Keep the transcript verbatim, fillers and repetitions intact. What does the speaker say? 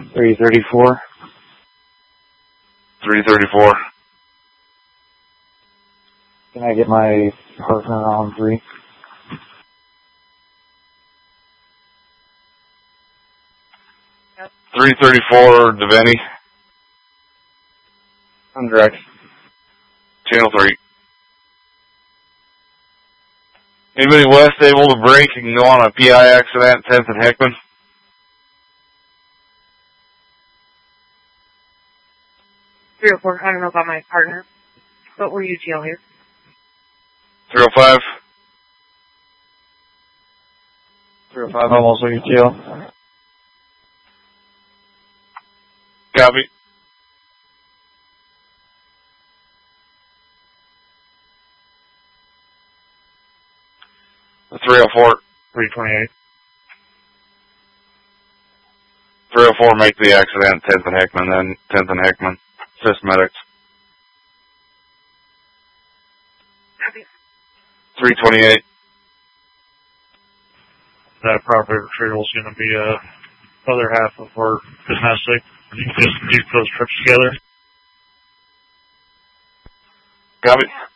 three thirty-four. three thirty-four. Can I get my partner on three? three thirty-four, Devaney. I'm direct. Channel three. Anybody west able to break and go on a P I accident, tenth and Heckman? three oh four, I don't know about my partner, but we're U T L here. three oh five. three oh five, almost U T L. Copy. three oh four. three twenty-eight. three oh four, make the accident, tenth and Heckman, then tenth and Heckman. Assist medics. Copy. three twenty-eight. That property retrieval is going to be uh, other half of our domestic. You can just keep those trips together. Copy.